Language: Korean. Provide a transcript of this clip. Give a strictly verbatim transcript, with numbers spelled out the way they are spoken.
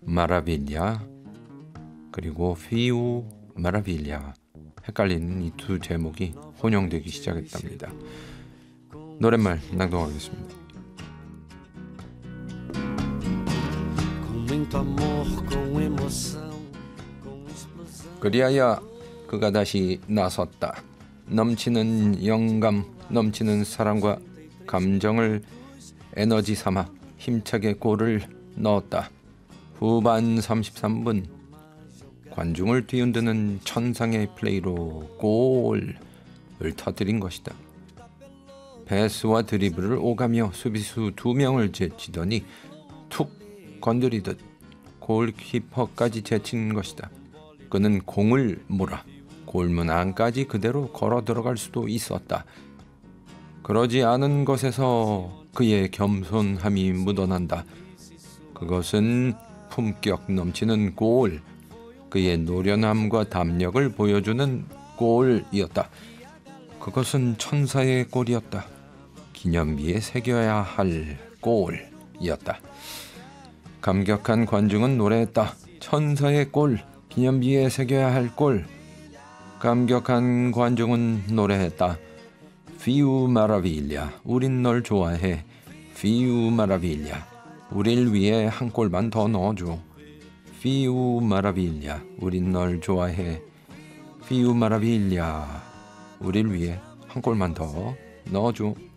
마라빌야 그리고 피우 마라빌야 헷갈리는 이 두 제목이 혼용되기 시작했답니다. 노랫말 낭독하겠습니다. 그리하여 그가 다시 나섰다. 넘치는 영감, 넘치는 사랑과 감정을 에너지 삼아 힘차게 골을 넣었다. 후반 삼십삼 분 관중을 뒤흔드는 천상의 플레이로 골을 터뜨린 것이다. 패스와 드리블을 오가며 수비수 두 명을 제치더니 툭 건드리듯 골키퍼까지 제친 것이다. 그는 공을 몰아 골문 안까지 그대로 걸어 들어갈 수도 있었다. 그러지 않은 것에서 그의 겸손함이 묻어난다. 그것은 품격 넘치는 골, 그의 노련함과 담력을 보여주는 골이었다. 그것은 천사의 골이었다. 기념비에 새겨야 할 골이었다. 감격한 관중은 노래했다. 천사의 골, 기념비에 새겨야 할 골. 감격한 관중은 노래했다. 피우 마라빌야, 우린 널 좋아해. 피우 마라빌야, 우릴 위해 한 골만 더 넣어줘. 피우 마라빌야, 우린 널 좋아해. 피우 마라빌야, 우릴 위해 한 골만 더 넣어줘.